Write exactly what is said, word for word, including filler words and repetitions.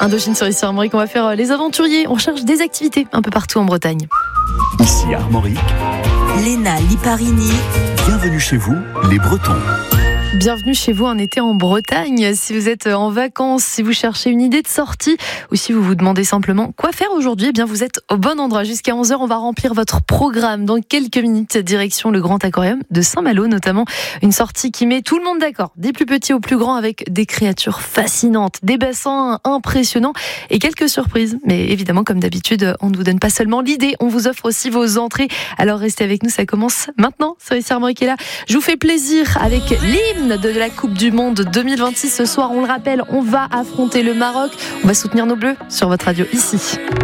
Indochine sur ici Armorique, on va faire les aventuriers. On cherche des activités un peu partout en Bretagne. Ici Armorique, Léna Liparini. Bienvenue chez vous, les Bretons. Bienvenue chez vous un été en Bretagne. Si vous êtes en vacances, si vous cherchez une idée de sortie ou si vous vous demandez simplement quoi faire aujourd'hui, eh bien vous êtes au bon endroit. Jusqu'à onze heures, on va remplir votre programme. Dans quelques minutes, direction le Grand Aquarium de Saint-Malo, notamment une sortie qui met tout le monde d'accord, des plus petits aux plus grands, avec des créatures fascinantes, des bassins impressionnants et quelques surprises. Mais évidemment, comme d'habitude, on ne vous donne pas seulement l'idée, on vous offre aussi vos entrées. Alors restez avec nous, ça commence maintenant. C'est ici Armorique est là. Je vous fais plaisir avec l'hymne de la Coupe du Monde deux mille vingt-six. Ce soir, on le rappelle, on va affronter le Maroc. On va soutenir nos Bleus sur votre radio ici.